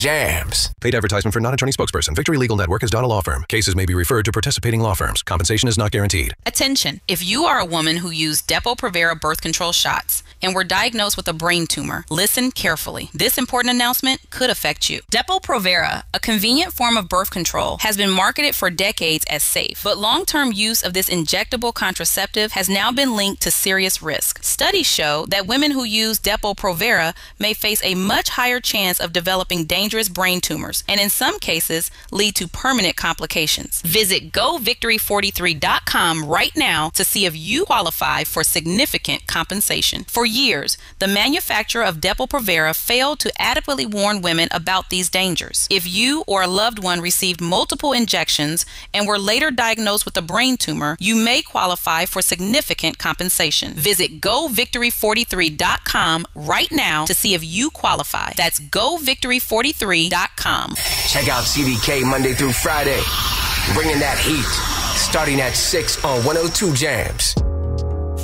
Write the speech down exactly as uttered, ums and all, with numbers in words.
Jams. Paid advertisement for non-attorney spokesperson. Victory Legal Network is not a law firm. Cases may be referred to participating law firms. Compensation is not guaranteed. Attention. If you are a woman who used Depo-Provera birth control shots and were diagnosed with a brain tumor, listen carefully. This important announcement could affect you. Depo-Provera, a convenient form of birth control, has been marketed for decades as safe, but long-term use of this injectable contraceptive has now been linked to serious risk. Studies show that women who use Depo-Provera may face a much higher chance of developing dangerous brain tumors, and in some cases lead to permanent complications. Visit go victory forty-three dot com right now to see if you qualify for significant compensation. For years, the manufacturer of Depo-Provera failed to adequately warn women about these dangers. If you or a loved one received multiple injections and were later diagnosed with a brain tumor, you may qualify for significant compensation. Visit go victory forty-three dot com right now to see if you qualify. That's go victory forty-three dot com. Check out C D K Monday through Friday. Bringing that heat. Starting at six on one oh two Jams.